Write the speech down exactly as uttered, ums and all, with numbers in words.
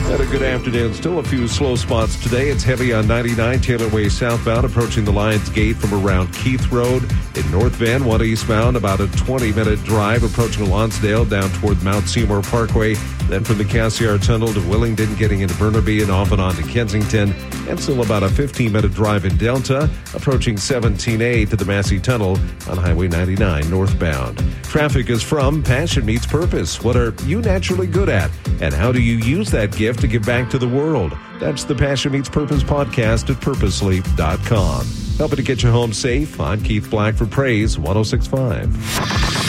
And a good afternoon. Still a few slow spots today. It's heavy on ninety-nine Taylor Way southbound, approaching the Lions Gate from around Keith Road. In North Van, one eastbound, about a twenty-minute drive, approaching Lonsdale down toward Mount Seymour Parkway. Then from the Cassiar Tunnel to Willingdon, getting into Burnaby and off and on to Kensington. And still about a fifteen-minute drive in Delta, approaching seventeen A to the Massey Tunnel on Highway ninety-nine northbound. Traffic is from Passion Meets Purpose. What are you naturally good at? And how do you use that gift to give back to the world? That's the Passion Meets Purpose podcast at purpose sleep dot com. Helping to get you home safe, I'm Keith Black for Praise one oh six point five.